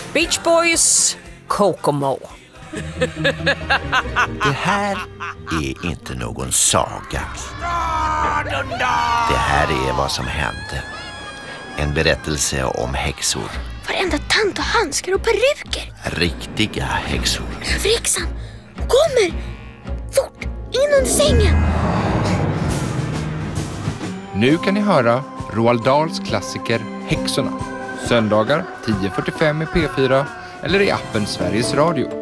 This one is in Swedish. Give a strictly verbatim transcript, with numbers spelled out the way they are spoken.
Beach Boys, Kokomo. Det här är inte någon saga. Det här är vad som hände. En berättelse om häxor. Varenda tant och handskar och peruker. Riktiga häxor. Överhäxan kommer! Fort, in under sängen! Nu kan ni höra Roald Dahls klassiker Häxorna. Söndagar tio fyrtiofem i P fyra eller i appen Sveriges Radio.